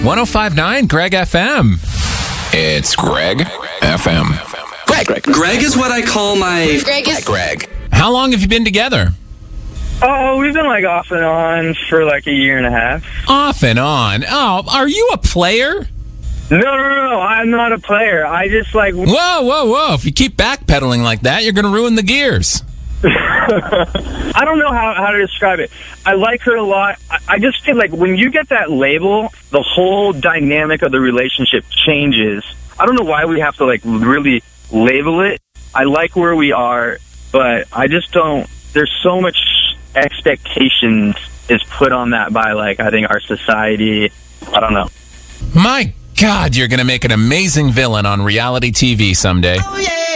105.9 Greg FM. It's Greg FM. Greg is what I call my... Greg. How long have you been together? Oh, we've been like off and on for like a year and a half. Off and on. Oh, are you a player? No, I'm not a player. I just like... Whoa. If you keep backpedaling like that, you're going to ruin the gears. I don't know how to describe it. I like her a lot. I just feel like when you get that label, the whole dynamic of the relationship changes. I don't know why we have to like really label it. I like where we are, but I just don't... There's so much expectations is put on that by, like, I think our society. I don't know. My God, you're going to make an amazing villain on reality TV someday. Oh, yeah.